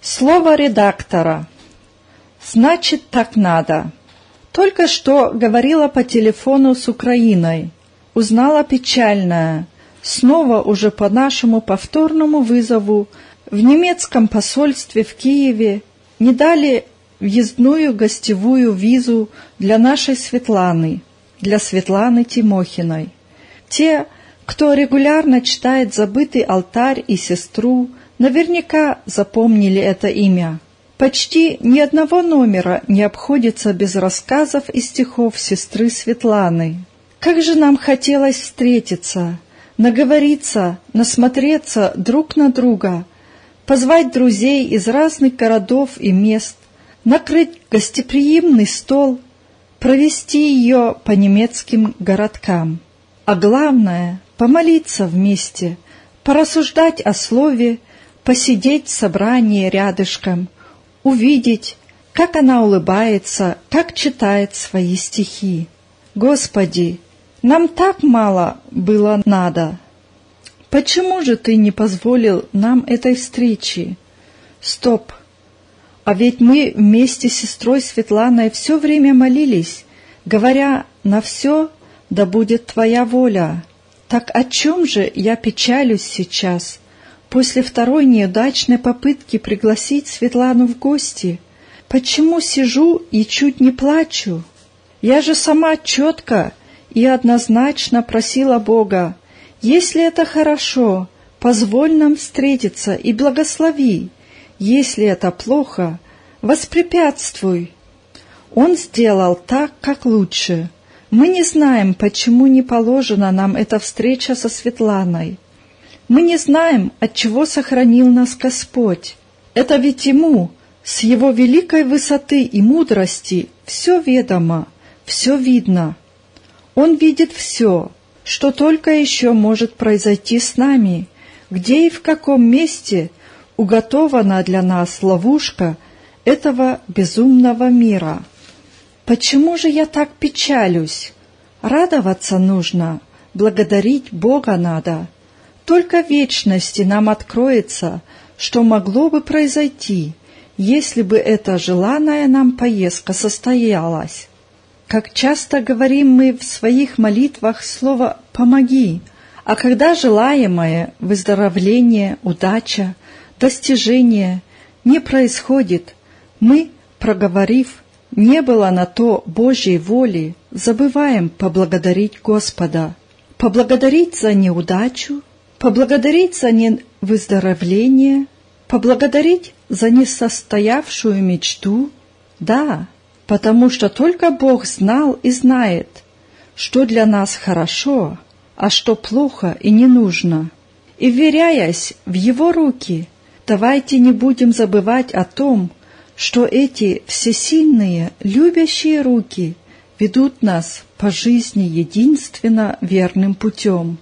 Слово редактора. Значит, так надо. Только что говорила по телефону с Украиной. Узнала печальное. Снова уже по нашему повторному вызову в немецком посольстве в Киеве не дали въездную гостевую визу для нашей Светланы, для Светланы Тимохиной. Те, кто регулярно читает «Забытый алтарь» и «Сестру», наверняка запомнили это имя. Почти ни одного номера не обходится без рассказов и стихов сестры Светланы. Как же нам хотелось встретиться, наговориться, насмотреться друг на друга, позвать друзей из разных городов и мест, накрыть гостеприимный стол, провести ее по немецким городкам. А главное — помолиться вместе, порассуждать о слове, посидеть в собрании рядышком, увидеть, как она улыбается, как читает свои стихи. Господи, нам так мало было надо. Почему же Ты не позволил нам этой встречи? Стоп! А ведь мы вместе с сестрой Светланой все время молились, говоря: «На все да будет Твоя воля». Так о чем же я печалюсь сейчас, после второй неудачной попытки пригласить Светлану в гости? Почему сижу и чуть не плачу? Я же сама четко и однозначно просила Бога: если это хорошо, позволь нам встретиться и благослови. Если это плохо, воспрепятствуй. Он сделал так, как лучше. Мы не знаем, почему не положена нам эта встреча со Светланой. Мы не знаем, от чего сохранил нас Господь. Это ведь Ему, с Его великой высоты и мудрости, все ведомо, все видно. Он видит все, что только еще может произойти с нами, где и в каком месте уготована для нас ловушка этого безумного мира. Почему же я так печалюсь? Радоваться нужно, благодарить Бога надо. Только в вечности нам откроется, что могло бы произойти, если бы эта желанная нам поездка состоялась. Как часто говорим мы в своих молитвах слово «помоги», а когда желаемое выздоровление, удача, достижение не происходит, мы, проговорив «не было на то Божьей воли», забываем поблагодарить Господа. Поблагодарить за неудачу, поблагодарить за невыздоровление, поблагодарить за несостоявшую мечту. Да, потому что только Бог знал и знает, что для нас хорошо, а что плохо и не нужно. И, вверяясь в Его руки, давайте не будем забывать о том, что эти всесильные, любящие руки ведут нас по жизни единственно верным путем,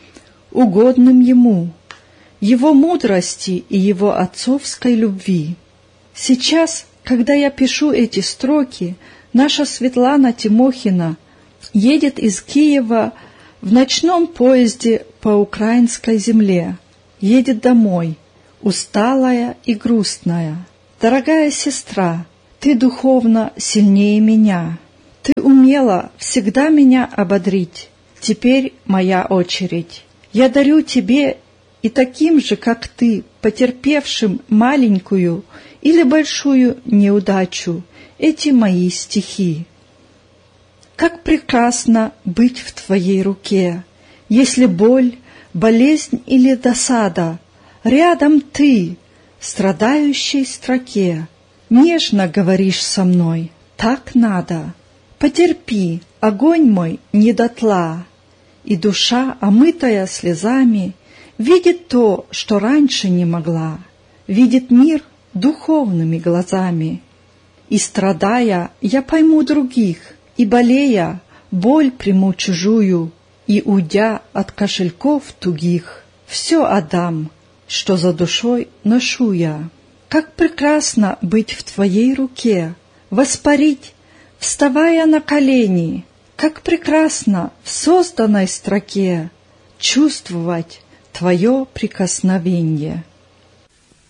угодным Ему, Его мудрости и Его отцовской любви. Сейчас, когда я пишу эти строки, наша Светлана Тимохина едет из Киева в ночном поезде по украинской земле, едет домой, усталая и грустная. Дорогая сестра, ты духовно сильнее меня. Ты умела всегда меня ободрить. Теперь моя очередь. Я дарю тебе и таким же, как ты, потерпевшим маленькую или большую неудачу, эти мои стихи. Как прекрасно быть в твоей руке, если боль, болезнь или досада, рядом ты, в страдающей строке, нежно говоришь со мной: так надо. Потерпи, огонь мой не дотла, и душа, омытая слезами, видит то, что раньше не могла, видит мир духовными глазами. И страдая, я пойму других, и болея, боль приму чужую, и, уйдя от кошельков тугих, все отдам, что за душой ношу я. Как прекрасно быть в твоей руке, воспарить, вставая на колени, как прекрасно в созданной строке чувствовать твое прикосновение.